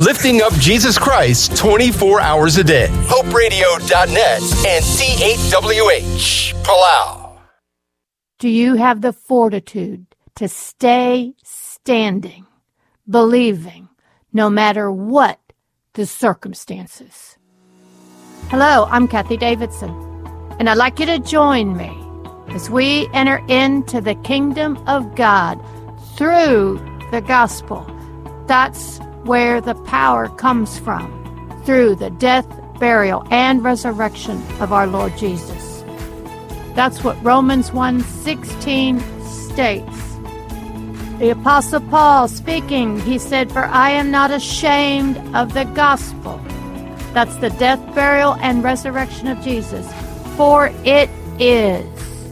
lifting up Jesus Christ 24 hours a day. HopeRadio.net and C8WH, Palau. Do you have the fortitude to stay standing, believing, no matter what the circumstances? Hello, I'm Kathy Davidson, and I'd like you to join me as we enter into the kingdom of God through the gospel. That's where the power comes from, through the death, burial, and resurrection of our Lord Jesus. That's what Romans 1:16 states. The Apostle Paul speaking, he said, "For I am not ashamed of the gospel." That's the death, burial, and resurrection of Jesus. For it is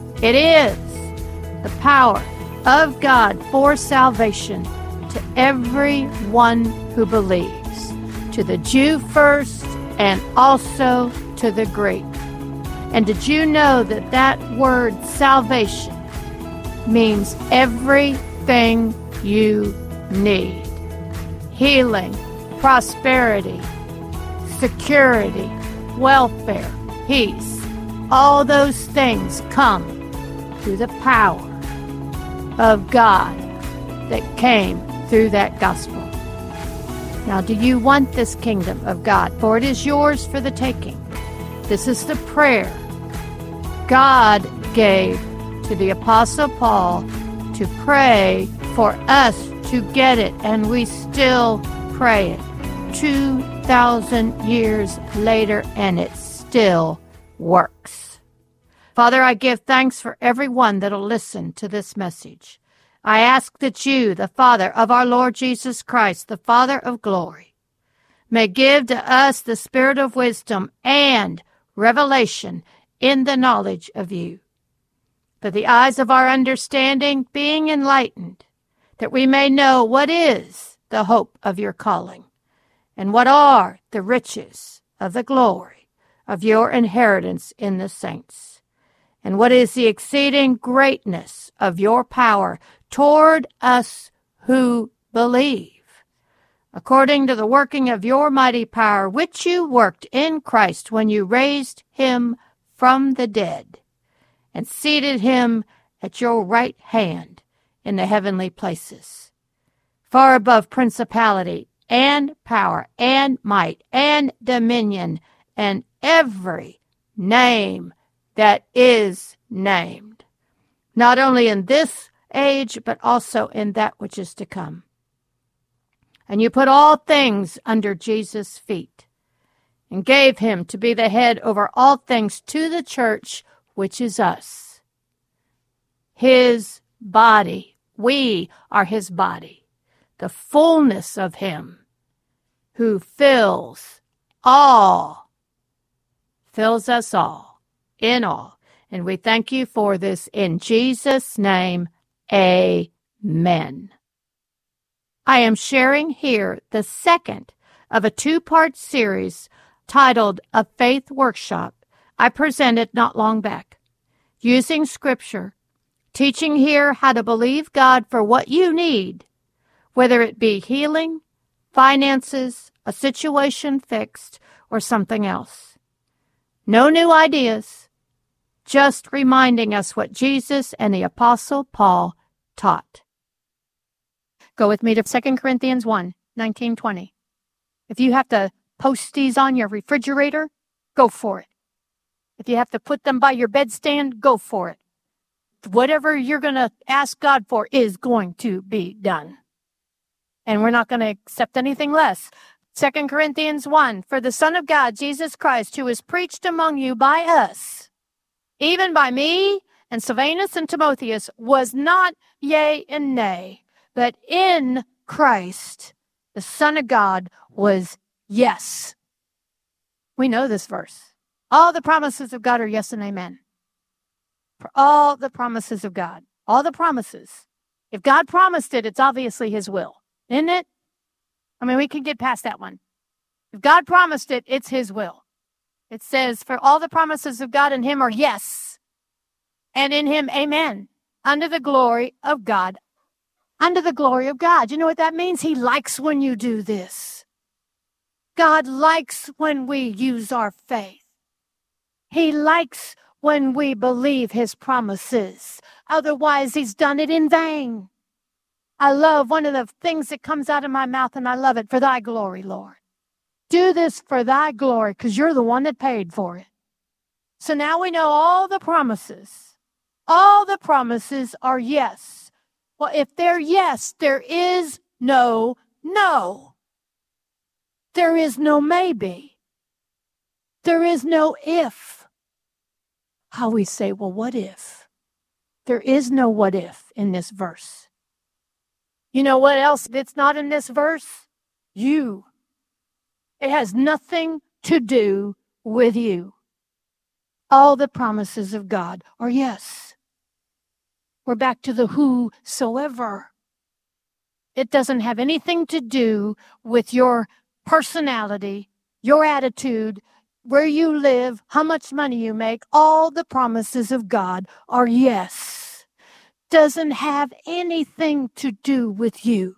the power of God for salvation to everyone who believes, to the Jew first and also to the Greek. And did you know that that word salvation means everything you need? Healing, prosperity, security, welfare, peace. All those things come through the power of God that came through that gospel. Now, do you want this kingdom of God? For it is yours for the taking. This is the prayer God gave to the Apostle Paul to pray for us to get it, and we still pray it 2,000 years later, and it still works. Father, I give thanks for everyone that'll listen to this message. I ask that you, the Father of our Lord Jesus Christ, the Father of glory, may give to us the spirit of wisdom and revelation in the knowledge of you, for the eyes of our understanding being enlightened, that we may know what is the hope of your calling, and what are the riches of the glory of your inheritance in the saints, and what is the exceeding greatness of your power toward us who believe, according to the working of your mighty power, which you worked in Christ when you raised him from the dead and seated him at your right hand in the heavenly places, far above principality and power and might and dominion and every name that is named, not only in this age, but also in that which is to come. And you put all things under Jesus' feet and gave him to be the head over all things to the church, which is us, his body. We are his body, the fullness of him who fills us all in all. And we thank you for this in Jesus' name. Amen. I am sharing here the second of a two-part series titled A Faith Workshop I presented not long back, using Scripture, teaching here how to believe God for what you need, whether it be healing, finances, a situation fixed, or something else. No new ideas, just reminding us what Jesus and the Apostle Paul taught. Go with me to 2 Corinthians 1:19-20. If you have to post these on your refrigerator, go for it. If you have to put them by your bedstand, go for it. Whatever you're going to ask God for is going to be done. And we're not going to accept anything less. 2 Corinthians 1, for the Son of God, Jesus Christ, who is preached among you by us, even by me and Silvanus and Timotheus, was not yea and nay, but in Christ, the Son of God, was yes. We know this verse. All the promises of God are yes and amen. For all the promises of God, all the promises. If God promised it, it's obviously his will, isn't it? I mean, we can get past that one. If God promised it, it's his will. It says, for all the promises of God in him are yes, and in him, amen, under the glory of God. Under the glory of God. You know what that means? He likes when you do this. God likes when we use our faith. He likes when we believe his promises. Otherwise, he's done it in vain. I love one of the things that comes out of my mouth, and I love it, for thy glory, Lord. Do this for thy glory, because you're the one that paid for it. So now we know all the promises. All the promises are yes. Well, if they're yes, there is no no. There is no maybe. There is no if. How we say, well, what if? There is no what if in this verse. You know what else that's not in this verse? You. It has nothing to do with you. All the promises of God are yes. We're back to the whosoever. It doesn't have anything to do with your personality, your attitude, where you live, how much money you make. All the promises of God are yes. Doesn't have anything to do with you.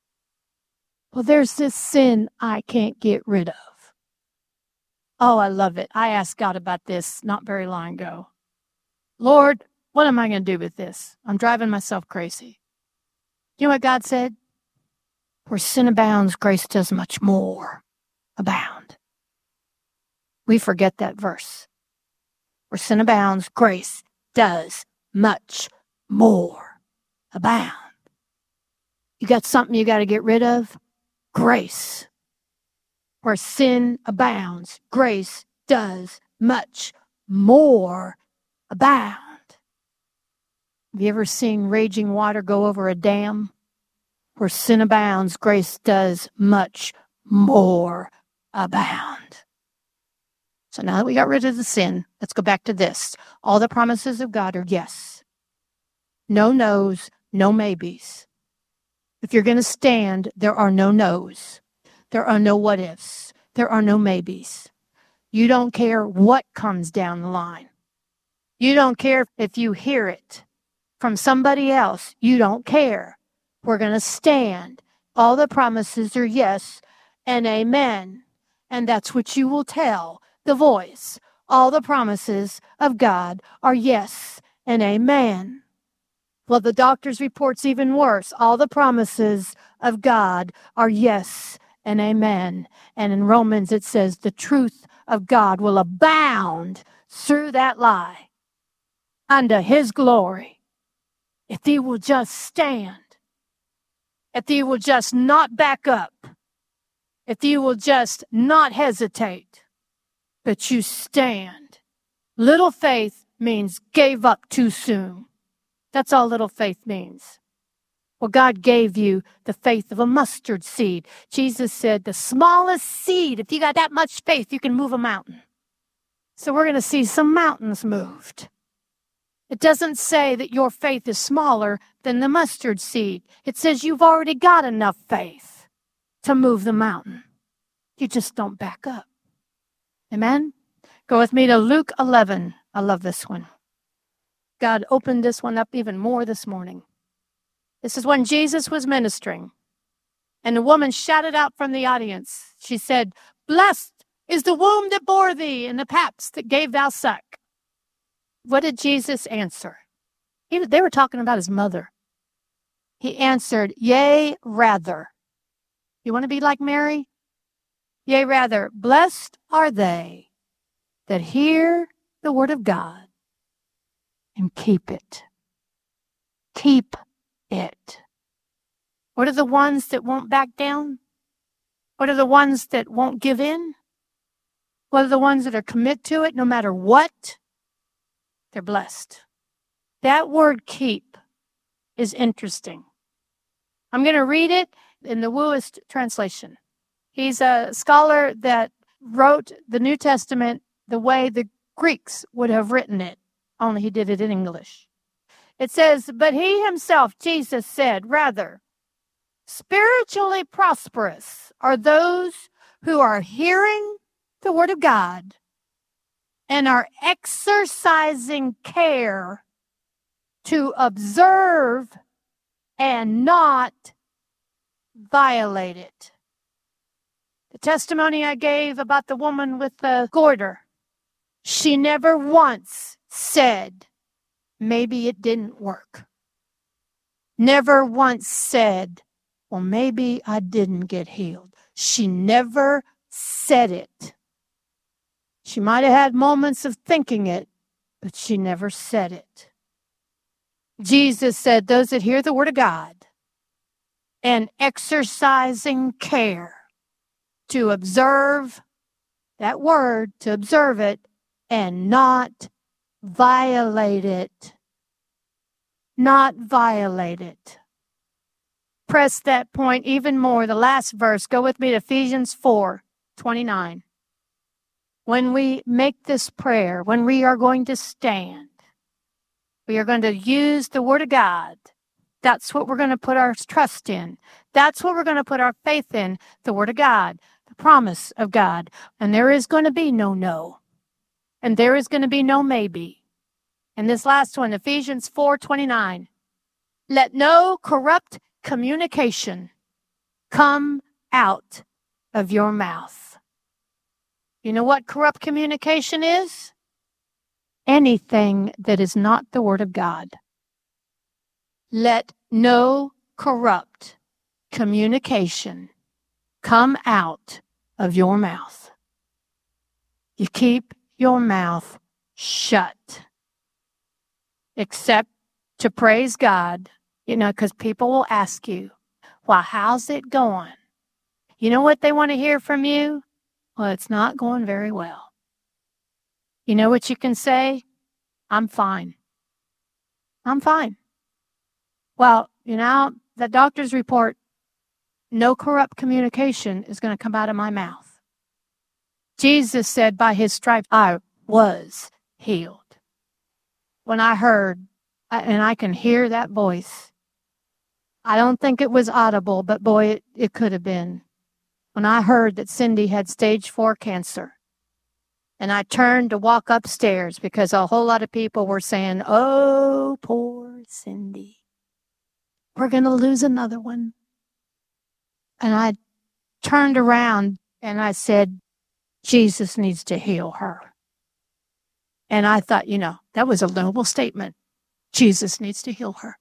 Well, there's this sin I can't get rid of. Oh, I love it. I asked God about this not very long ago. Lord, what am I going to do with this? I'm driving myself crazy. You know what God said? Where sin abounds, grace does much more abound. We forget that verse. Where sin abounds, grace does much more abound. You got something you got to get rid of? Grace. Where sin abounds, grace does much more abound. Have you ever seen raging water go over a dam? Where sin abounds, grace does much more abound. So now that we got rid of the sin, let's go back to this. All the promises of God are yes. No no's, no maybes. If you're going to stand, there are no no's. There are no what ifs. There are no maybes. You don't care what comes down the line. You don't care if you hear it from somebody else. You don't care. We're going to stand. All the promises are yes and amen. And that's what you will tell the voice. All the promises of God are yes and amen. Well, the doctor's report's even worse. All the promises of God are yes and amen. And in Romans it says the truth of God will abound through that lie unto his glory. If thee will just stand, if thee will just not back up, if thee will just not hesitate, but you stand. Little faith means gave up too soon. That's all little faith means. Well, God gave you the faith of a mustard seed. Jesus said the smallest seed, if you got that much faith, you can move a mountain. So we're going to see some mountains moved. It doesn't say that your faith is smaller than the mustard seed. It says you've already got enough faith to move the mountain. You just don't back up. Amen? Go with me to Luke 11. I love this one. God opened this one up even more this morning. This is when Jesus was ministering, and a woman shouted out from the audience. She said, "Blessed is the womb that bore thee, and the paps that gave thou suck." What did Jesus answer? They were talking about his mother. He answered, "Yea, rather." You want to be like Mary? Yea, rather, blessed are they that hear the word of God and keep it. Keep it. What are the ones that won't back down? What are the ones that won't give in? What are the ones that are commit to it no matter what? They're blessed. That word keep is interesting. I'm going to read it in the Wuest translation. He's a scholar that wrote the New Testament the way the Greeks would have written it, only he did it in English. It says, "But he himself, Jesus, said, rather, spiritually prosperous are those who are hearing the word of God and are exercising care to observe and not violate it." The testimony I gave about the woman with the goiter, she never once said, maybe it didn't work. Never once said, well, maybe I didn't get healed. She never said it. She might have had moments of thinking it, but she never said it. Jesus said, those that hear the word of God and exercising care to observe that word, to observe it, and not violate it. Not violate it. Press that point even more. The last verse. Go with me to Ephesians 4:29. When we make this prayer, when we are going to stand, we are going to use the Word of God. That's what we're going to put our trust in. That's what we're going to put our faith in, the Word of God, the promise of God. And there is going to be no. And there is going to be no maybe. And this last one, Ephesians 4:29. Let no corrupt communication come out of your mouth. You know what corrupt communication is? Anything that is not the Word of God. Let no corrupt communication come out of your mouth. You keep your mouth shut. Except to praise God, because people will ask you, well, how's it going? You know what they want to hear from you? Well, it's not going very well. You know what you can say? I'm fine. I'm fine. Well, the doctor's report, no corrupt communication is going to come out of my mouth. Jesus said, by his stripes, I was healed. When I heard, and I can hear that voice, I don't think it was audible, but boy, it could have been. When I heard that Cindy had stage 4 cancer, and I turned to walk upstairs because a whole lot of people were saying, oh, poor Cindy. We're going to lose another one. And I turned around and I said, Jesus needs to heal her. And I thought, that was a noble statement. Jesus needs to heal her.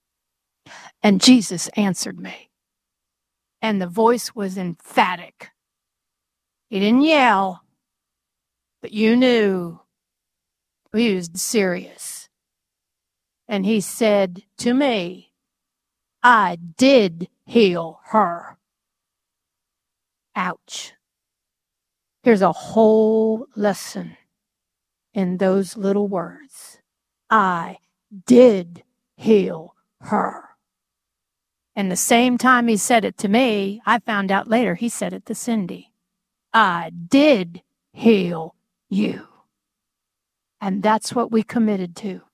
And Jesus answered me. And the voice was emphatic. He didn't yell, but you knew he was serious. And he said to me, I did heal her. Ouch. Here's a whole lesson in those little words. I did heal her. And the same time he said it to me, I found out later he said it to Cindy. I did heal you. And that's what we committed to.